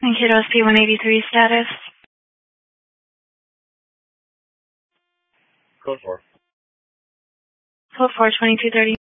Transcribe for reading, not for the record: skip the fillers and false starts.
And kiddos P183 status. Code 4. Code 4, 2230.